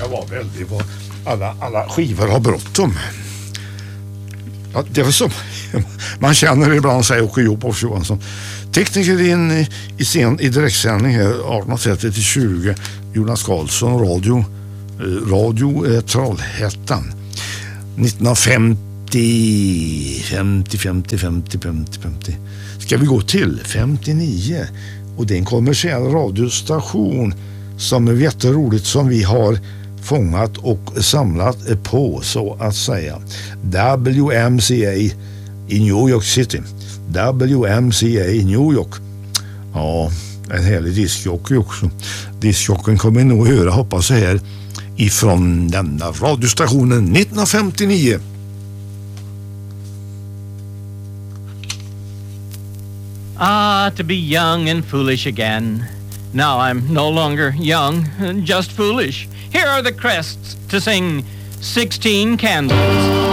ska vara väldigt vad alla skivor har bråttom. Ja, det är väl som man känner ibland, säger Åke Johansson. Tekniker in i direktsändning här 18:30-20. Jonas Karlsson, radio Trollhättan 1950 ska vi gå till 59, och det är en kommersiell radiostation som är jätteroligt, som vi har fångat och samlat på, så att säga. WMCA i New York City. WMCA i New York. Ja, en härlig diskjockey också. Diskjocken kommer nog höra, hoppas jag, här ifrån denna radiostationen 1959. To be young and foolish again. Now I'm no longer young, just foolish. Here are the crests to sing 16 Candles.